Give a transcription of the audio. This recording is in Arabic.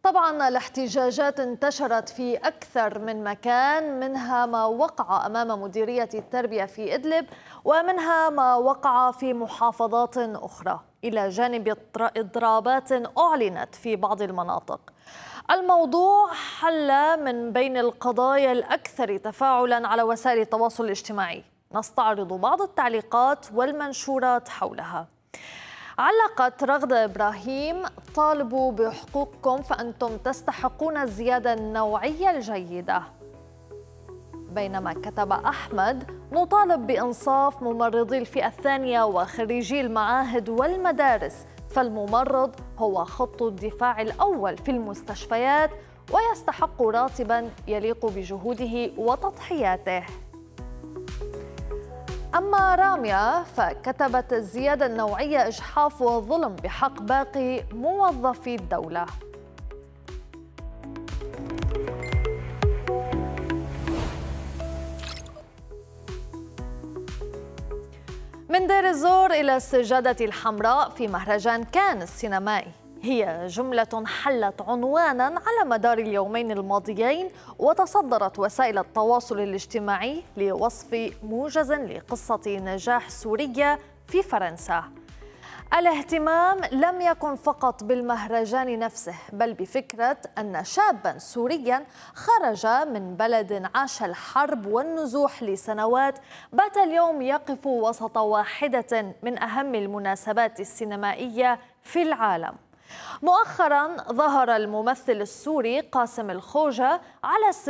طبعا الاحتجاجات انتشرت في أكثر من مكان، منها ما وقع أمام مديرية التربية في إدلب، ومنها ما وقع في محافظات أخرى، إلى جانب إضرابات أعلنت في بعض المناطق. الموضوع حل من بين القضايا الأكثر تفاعلا على وسائل التواصل الاجتماعي. نستعرض بعض التعليقات والمنشورات حولها. علقت رغدة إبراهيم: طالبوا بحقوقكم فأنتم تستحقون الزيادة النوعية الجيدة. بينما كتب أحمد: نطالب بإنصاف ممرضي الفئة الثانية وخريجي المعاهد والمدارس، فالممرض هو خط الدفاع الأول في المستشفيات ويستحق راتبا يليق بجهوده وتضحياته. أما رامية فكتبت: الزيادة النوعية إجحاف وظلم بحق باقي موظفي الدولة. من دير الزور إلى السجادة الحمراء في مهرجان كان السينمائي، هي جملة حلت عنوانا على مدار اليومين الماضيين، وتصدرت وسائل التواصل الاجتماعي لوصف موجز لقصة نجاح سورية في فرنسا. الاهتمام لم يكن فقط بالمهرجان نفسه، بل بفكرة أن شاباً سورياً خرج من بلد عاش الحرب والنزوح لسنوات بات اليوم يقف وسط واحدة من أهم المناسبات السينمائية في العالم. مؤخراً ظهر الممثل السوري قاسم الخوجة على